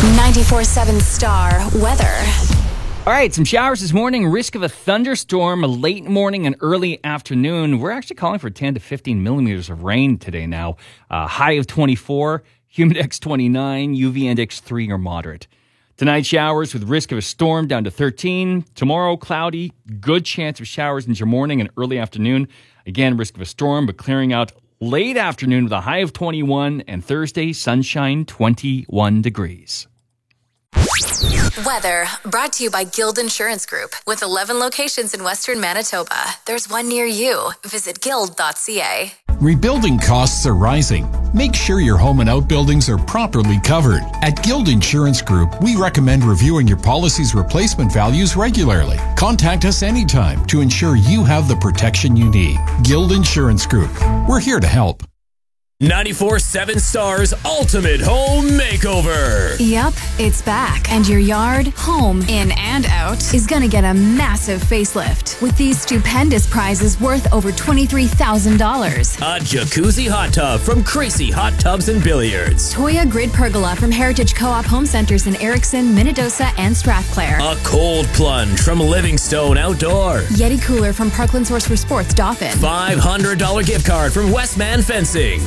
94.7 Star Weather. All right, some showers this morning. Risk of a thunderstorm late morning and early afternoon. We're actually calling for 10 to 15 millimeters of rain today now. High of 24, humidex 29, UV index 3 or moderate. Tonight, showers with risk of a storm down to 13. Tomorrow, cloudy, good chance of showers into your morning and early afternoon. Again, risk of a storm, but clearing out late afternoon with a high of 21. And Thursday, sunshine, 21 degrees. Weather brought to you by Guild Insurance Group. With 11 locations in Western Manitoba, there's one near you. Visit guild.ca. Rebuilding costs are rising. Make sure your home and outbuildings are properly covered. At Guild Insurance Group, we recommend reviewing your policy's replacement values regularly. Contact us anytime to ensure you have the protection you need. Guild Insurance Group. We're here to help. 94.7 Star's Ultimate Home Makeover. Yep, it's back. And your yard, home, in and out, is going to get a massive facelift with these stupendous prizes worth over $23,000. A jacuzzi hot tub from Crazy Hot Tubs and Billiards. Toya Grid Pergola from Heritage Co-op Home Centers in Erickson, Minnedosa, and Strathclair. A cold plunge from Livingstone Outdoor. Yeti Cooler from Parkland Source for Sports, Dauphin. $500 gift card from Westman Fencing.